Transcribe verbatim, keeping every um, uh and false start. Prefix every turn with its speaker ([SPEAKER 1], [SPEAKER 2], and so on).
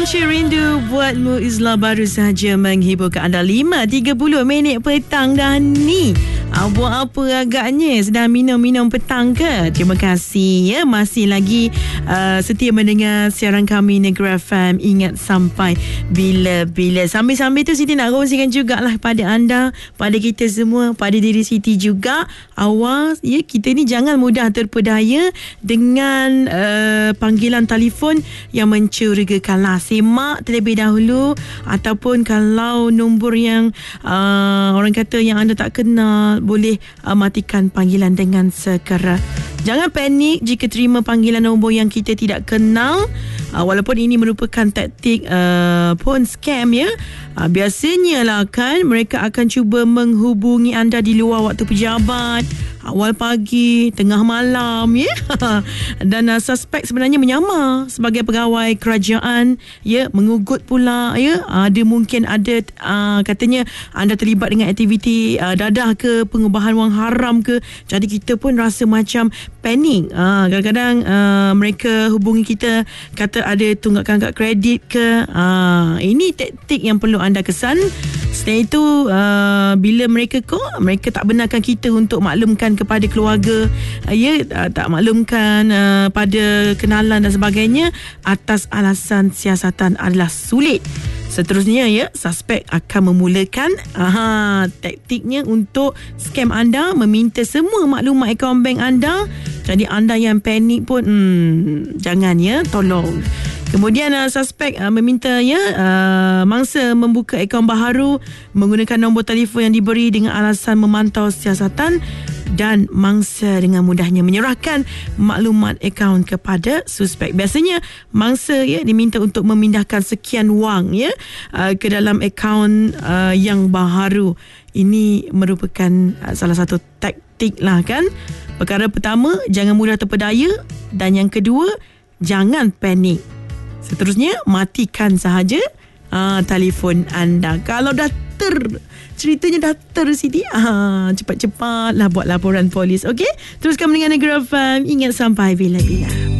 [SPEAKER 1] Punca Rindu buatmu Isla baru sahaja menghiburkan anda. Lima tiga puluh minit petang dah ni. Ah, buat apa agaknya? Sedang minum-minum petang ke? Terima kasih ya. Masih lagi uh, setia mendengar siaran kami Negeri F M. Ingat sampai bila-bila. Sambil-sambil tu Siti nak kongsikan jugalah pada anda, pada kita semua, pada diri Siti juga. Awas ya, kita ni jangan mudah terpedaya dengan uh, panggilan telefon yang mencurigakan lah. Semak terlebih dahulu, ataupun kalau nombor yang uh, orang kata yang anda tak kenal, boleh uh, matikan panggilan dengan segera. Jangan panik jika terima panggilan nombor yang kita tidak kenal, uh, walaupun ini merupakan taktik uh, phone scam ya. Uh, biasanya lah kan mereka akan cuba menghubungi anda di luar waktu pejabat, awal pagi, tengah malam ya. Dan uh, suspek sebenarnya menyamar sebagai pegawai kerajaan ya, mengugut pula ya. Ada uh, mungkin ada uh, katanya anda terlibat dengan aktiviti uh, dadah ke, pengubahan wang haram ke. Jadi kita pun rasa macam panik. Uh, kadang-kadang uh, mereka hubungi kita, kata ada tunggakan kad kredit ke. Uh, ini taktik yang perlu anda kesan. Setelah itu uh, bila mereka kok mereka tak benarkan kita untuk maklumkan kepada keluarga, uh, ya uh, tak maklumkan uh, pada kenalan dan sebagainya, atas alasan siasatan adalah sulit. Seterusnya ya, suspek akan memulakan aha, taktiknya untuk scam anda, meminta semua maklumat akaun bank anda. Jadi anda yang panik pun hmm, jangan ya, tolong. Kemudian uh, suspek uh, meminta ya uh, mangsa membuka akaun baharu menggunakan nombor telefon yang diberi dengan alasan memantau siasatan, dan mangsa dengan mudahnya menyerahkan maklumat akaun kepada suspek. Biasanya mangsa ya diminta untuk memindahkan sekian wang ya uh, ke dalam akaun uh, yang baharu. Ini merupakan uh, salah satu taktik lah kan. Perkara pertama, jangan mudah terpedaya, dan yang kedua, jangan panik. Seterusnya, matikan sahaja uh, telefon anda. Kalau dah ter ceritanya dah ter Siti, ah, cepat-cepatlah buat laporan polis. Okey, teruskan mendengar Negeri F M. Ingat sampai bila-bila.